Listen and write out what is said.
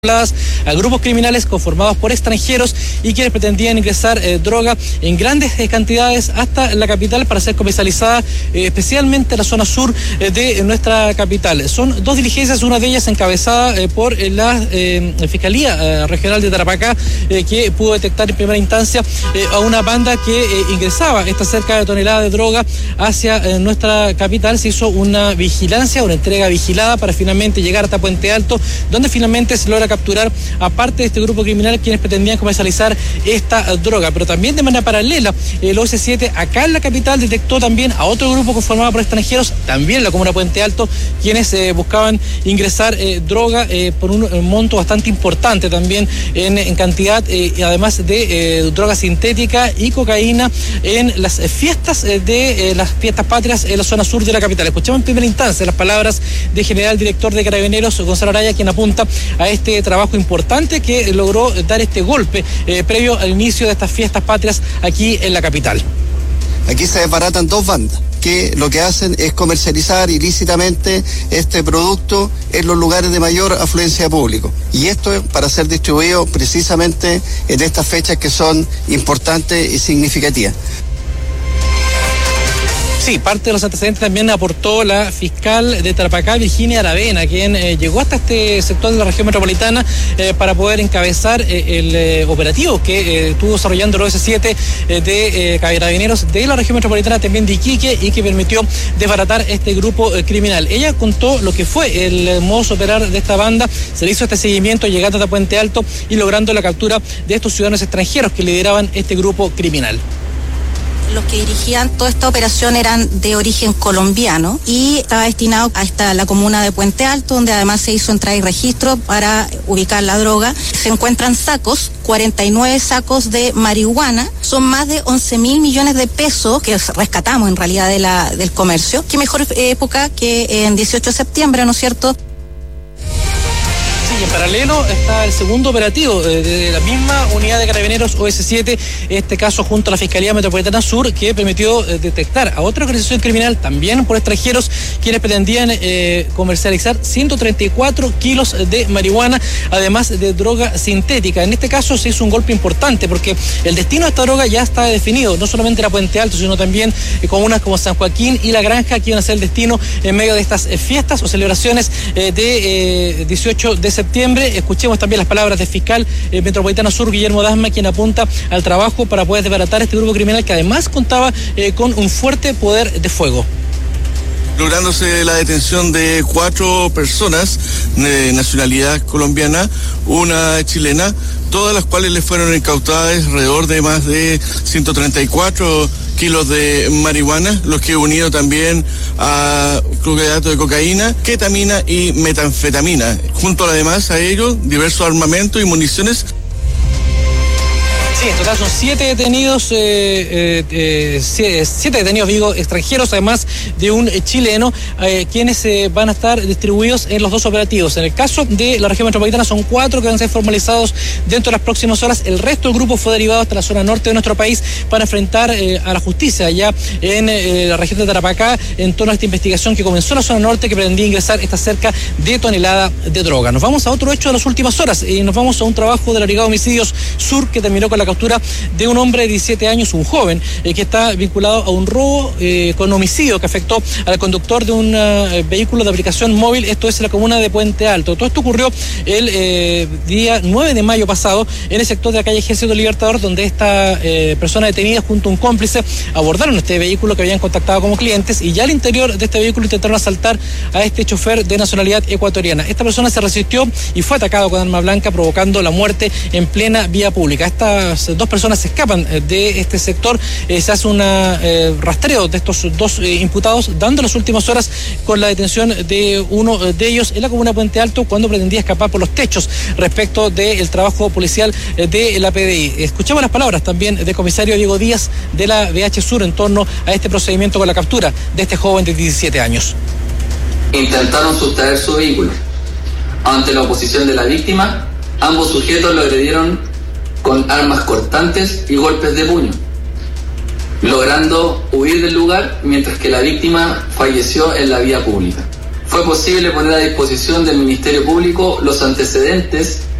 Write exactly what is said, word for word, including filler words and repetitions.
a grupos criminales conformados por extranjeros y quienes pretendían ingresar eh, droga en grandes eh, cantidades hasta la capital para ser comercializada eh, especialmente en la zona sur eh, de nuestra capital. Son dos diligencias, una de ellas encabezada eh, por eh, la eh, Fiscalía eh, Regional de Tarapacá eh, que pudo detectar en primera instancia eh, a una banda que eh, ingresaba esta cerca de tonelada de droga hacia eh, nuestra capital. Se hizo una vigilancia, una entrega vigilada para finalmente llegar hasta Puente Alto, donde finalmente se logra capturar a parte de este grupo criminal quienes pretendían comercializar esta droga. Pero también de manera paralela, el O S siete acá en la capital detectó también a otro grupo conformado por extranjeros, también en la comuna de Puente Alto, quienes eh, buscaban ingresar eh, droga eh, por un, un monto bastante importante también en, en cantidad, eh, además de eh, droga sintética y cocaína en las fiestas eh, de eh, las fiestas patrias en la zona sur de la capital. Escuchamos en primera instancia las palabras del general director de Carabineros, Gonzalo Araya, quien apunta a este trabajo importante que logró dar este golpe eh, previo al inicio de estas fiestas patrias aquí en la capital. Aquí se desbaratan dos bandas que lo que hacen es comercializar ilícitamente este producto en los lugares de mayor afluencia de público. Y esto es para ser distribuido precisamente en estas fechas que son importantes y significativas. Sí, parte de los antecedentes también aportó la fiscal de Tarapacá, Virginia Aravena, quien eh, llegó hasta este sector de la región metropolitana eh, para poder encabezar eh, el eh, operativo que eh, estuvo desarrollando el O S siete eh, de eh, Carabineros de la región metropolitana, también de Iquique, y que permitió desbaratar este grupo eh, criminal. Ella contó lo que fue el eh, modus operandi de esta banda. Se le hizo este seguimiento llegando hasta Puente Alto y logrando la captura de estos ciudadanos extranjeros que lideraban este grupo criminal. Los que dirigían toda esta operación eran de origen colombiano y estaba destinado a esta, la comuna de Puente Alto, donde además se hizo entrada y registro para ubicar la droga. Se encuentran sacos, cuarenta y nueve sacos de marihuana, son más de once mil millones de pesos que rescatamos en realidad de la, del comercio. Qué mejor época que en dieciocho de septiembre, ¿no es cierto? En paralelo está el segundo operativo de, de la misma unidad de Carabineros O S siete, este caso junto a la Fiscalía Metropolitana Sur, que permitió eh, detectar a otra organización criminal, también por extranjeros, quienes pretendían eh, comercializar ciento treinta y cuatro kilos de marihuana, además de droga sintética. En este caso se hizo un golpe importante porque el destino de esta droga ya está definido, no solamente era Puente Alto, sino también eh, comunas como San Joaquín y La Granja, que iban a ser el destino en medio de estas eh, fiestas o celebraciones eh, de eh, dieciocho de septiembre. Escuchemos también las palabras del fiscal eh, Metropolitano Sur, Guillermo Dasma, quien apunta al trabajo para poder desbaratar este grupo criminal que además contaba eh, con un fuerte poder de fuego. Lográndose la detención de cuatro personas de nacionalidad colombiana, una chilena, todas las cuales le fueron incautadas alrededor de más de ciento treinta y cuatro kilos de marihuana, los que unido también a clorhidrato de cocaína, ketamina y metanfetamina. Junto además a ello, diversos armamentos y municiones. Sí, en total son siete detenidos, eh, eh, eh, siete, siete detenidos, digo, extranjeros, además de un eh, chileno, eh, quienes eh, van a estar distribuidos en los dos operativos. En el caso de la región metropolitana son cuatro que van a ser formalizados dentro de las próximas horas. El resto del grupo fue derivado hasta la zona norte de nuestro país para enfrentar eh, a la justicia allá en eh, la región de Tarapacá en torno a esta investigación que comenzó en la zona norte, que pretendía ingresar esta cerca de tonelada de droga. Nos vamos a otro hecho de las últimas horas y nos vamos a un trabajo de la Brigada de Homicidios Sur que terminó con la captura de un hombre de diecisiete años, un joven, eh, que está vinculado a un robo eh, con homicidio que afectó al conductor de un uh, vehículo de aplicación móvil. Esto es en la comuna de Puente Alto. Todo esto ocurrió el eh, día nueve de mayo pasado en el sector de la calle Ejército Libertador, donde esta eh, persona detenida junto a un cómplice abordaron este vehículo que habían contactado como clientes y ya al interior de este vehículo intentaron asaltar a este chofer de nacionalidad ecuatoriana. Esta persona se resistió y fue atacado con arma blanca, provocando la muerte en plena vía pública. Estas dos personas se escapan de este sector, eh, se hace un eh, rastreo de estos dos eh, imputados, dando las últimas horas con la detención de uno de ellos en la comuna de Puente Alto cuando pretendía escapar por los techos respecto del trabajo policial eh, de la P D I. Escuchamos las palabras también del comisario Diego Díaz de la B H Sur en torno a este procedimiento con la captura de este joven de diecisiete años. Intentaron sustraer su vehículo. Ante la oposición de la víctima, ambos sujetos lo agredieron con armas cortantes y golpes de puño, logrando huir del lugar mientras que la víctima falleció en la vía pública. fue posible poner a disposición del Ministerio Público los antecedentes